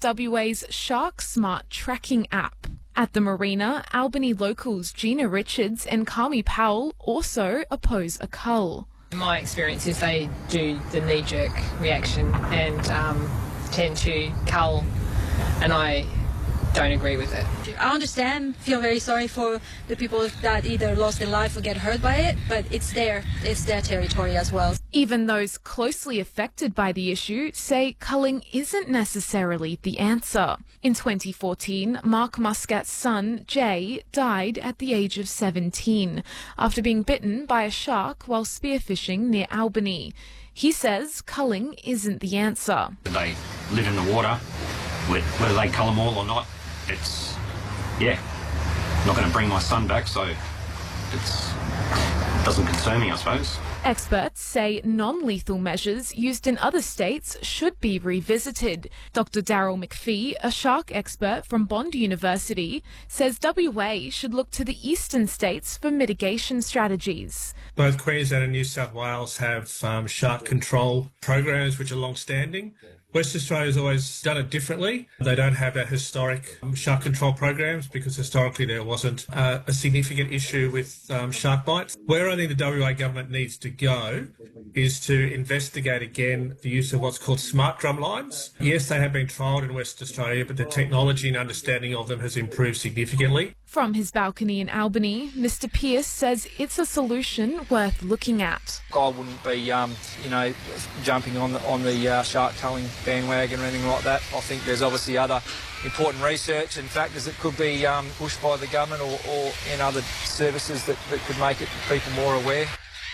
WA's Shark Smart tracking app. At the marina, Albany locals Gina Richards and Kami Powell also oppose a cull. My experience is they do the knee-jerk reaction and tend to cull, and I don't agree with it. I understand, feel very sorry for the people that either lost their life or get hurt by it, but it's their territory as well. Even those closely affected by the issue say culling isn't necessarily the answer. In 2014, Mark Muscat's son, Jay, died at the age of 17 after being bitten by a shark while spearfishing near Albany. He says culling isn't the answer. They live in the water, whether they cull them all or not, it's, not going to bring my son back, so it doesn't concern me, I suppose. Experts say non-lethal measures used in other states should be revisited. Dr. Daryl McPhee, a shark expert from Bond University, says WA should look to the eastern states for mitigation strategies. Both Queensland and New South Wales have shark control programs which are long-standing. West Australia's always done it differently. They don't have our historic shark control programs because historically there wasn't a significant issue with shark bites. Where I think the WA government needs to go is to investigate again the use of what's called smart drum lines. Yes, they have been trialled in West Australia, but the technology and understanding of them has improved significantly. From his balcony in Albany, Mr. Pearce says it's a solution worth looking at. I wouldn't be, jumping on the shark culling bandwagon or anything like that. I think there's obviously other important research and factors that could be pushed by the government or in other services that could make people more aware.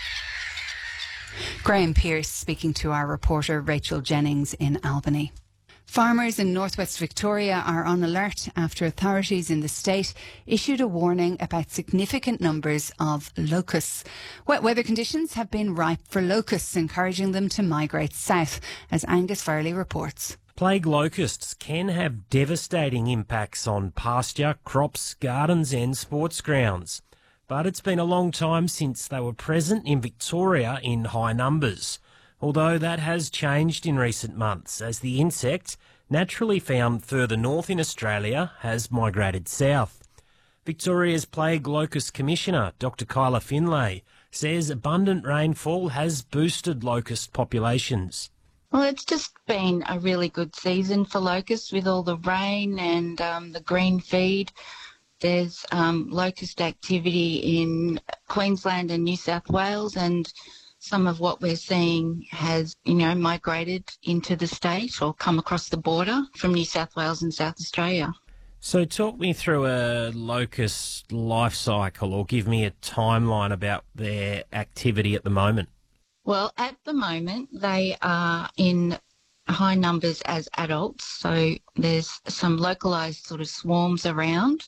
Graham Pearce speaking to our reporter Rachel Jennings in Albany. Farmers in northwest Victoria are on alert after authorities in the state issued a warning about significant numbers of locusts. Wet weather conditions have been ripe for locusts, encouraging them to migrate south, as Angus Farley reports. Plague locusts can have devastating impacts on pasture, crops, gardens and sports grounds. But it's been a long time since they were present in Victoria in high numbers. Although that has changed in recent months as the insect, naturally found further north in Australia, has migrated south. Victoria's Plague Locust Commissioner, Dr Kyla Finlay, says abundant rainfall has boosted locust populations. Well, it's just been a really good season for locusts with all the rain and the green feed. There's locust activity in Queensland and New South Wales, and some of what we're seeing has, migrated into the state or come across the border from New South Wales and South Australia. So talk me through a locust life cycle, or give me a timeline about their activity at the moment. Well, at the moment, they are in high numbers as adults, so there's some localised sort of swarms around.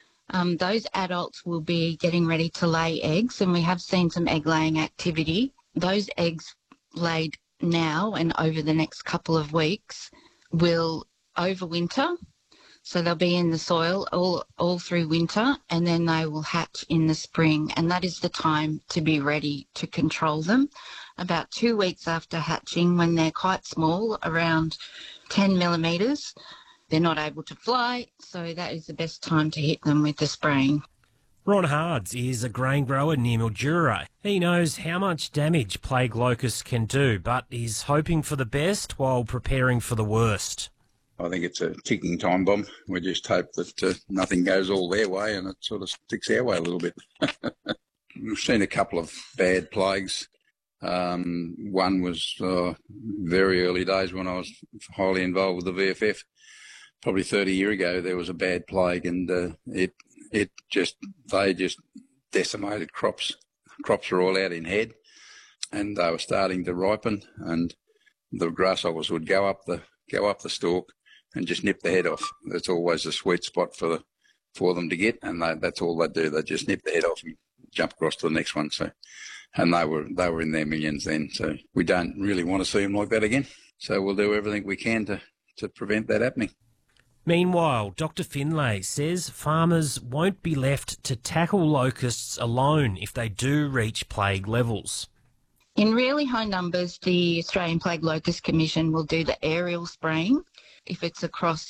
Those adults will be getting ready to lay eggs, and we have seen some egg-laying activity. Those eggs laid now and over the next couple of weeks will overwinter, so they'll be in the soil all through winter, and then they will hatch in the spring, and that is the time to be ready to control them. About 2 weeks after hatching, when they're quite small, around 10 millimetres, they're not able to fly, so that is the best time to hit them with the spraying. Ron Hards is a grain grower near Mildura. He knows how much damage plague locusts can do, but is hoping for the best while preparing for the worst. I think it's a ticking time bomb. We just hope that nothing goes all their way and it sort of sticks our way a little bit. We've seen a couple of bad plagues. One was very early days when I was highly involved with the VFF. Probably 30 years ago, there was a bad plague, and they just decimated crops. Crops were all out in head, and they were starting to ripen, and the grasshoppers would go up the stalk and just nip the head off. That's always a sweet spot for them to get, and that's all they do. They just nip the head off and jump across to the next one. So, and they were in their millions then. So we don't really want to see them like that again. So we'll do everything we can to prevent that happening. Meanwhile, Dr Finlay says farmers won't be left to tackle locusts alone if they do reach plague levels. In really high numbers, the Australian Plague Locust Commission will do the aerial spraying. If it's across